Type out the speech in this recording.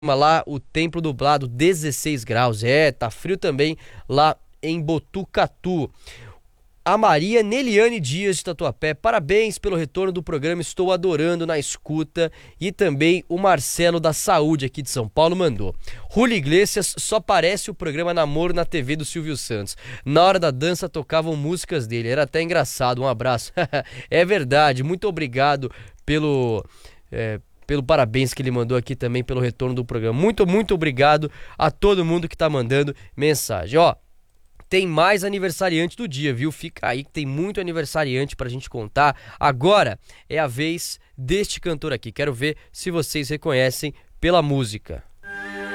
lá, o Templo Nublado, 16 graus. Tá frio também lá em Botucatu. A Maria Neliane Dias de Tatuapé, parabéns pelo retorno do programa, estou adorando na escuta. E também o Marcelo da Saúde aqui de São Paulo mandou: Julio Iglesias só parece o programa Namoro na TV do Silvio Santos. Na hora da dança tocavam músicas dele, era até engraçado. Um abraço. É verdade, muito obrigado pelo parabéns que ele mandou aqui também, pelo retorno do programa. Muito obrigado a todo mundo que tá mandando mensagem. Tem mais aniversariante do dia, viu? Fica aí que tem muito aniversariante pra gente contar. Agora é a vez deste cantor aqui. Quero ver se vocês reconhecem pela música.